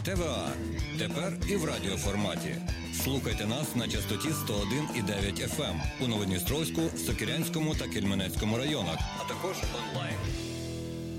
ТВА. Тепер і в радіоформаті. Слухайте нас на частоті 101,9 FM у Новодністровську, Сокирянському та Кельменецькому районах, а також онлайн.